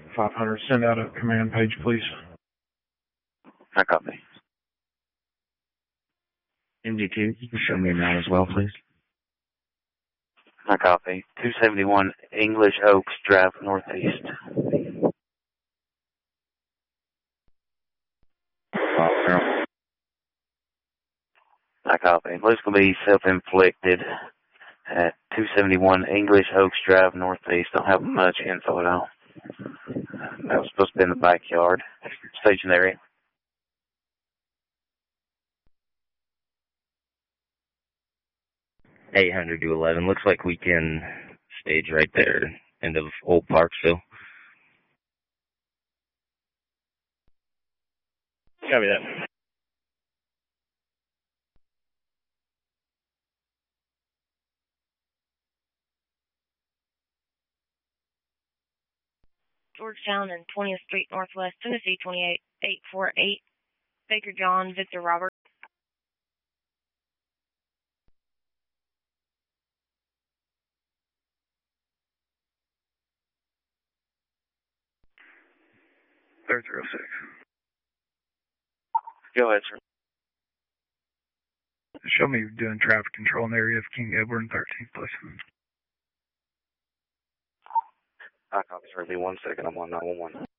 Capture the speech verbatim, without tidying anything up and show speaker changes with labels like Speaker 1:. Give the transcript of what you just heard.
Speaker 1: five hundred, send out a command page, please.
Speaker 2: I copy.
Speaker 3: M D two, you can show me now as well, please.
Speaker 2: I copy. two seventy-one English Oaks Drive Northeast. I copy. Looks to be self-inflicted at two seventy-one English Oaks Drive Northeast. Don't have much info at all. That was supposed to be in the backyard. Stationary.
Speaker 3: eight hundred to eleven. Looks like we can stage right there, end of Old Parksville.
Speaker 1: Copy that.
Speaker 4: Georgetown and twentieth Street Northwest, Tennessee, twenty-eight eight four eight, Baker John, Victor Robert.
Speaker 1: thirty-three oh six.
Speaker 2: Go ahead, sir.
Speaker 1: Show me doing traffic control in the area of King Edward and thirteenth, please.
Speaker 2: I copy, sir. Be one second. I'm on nine one one.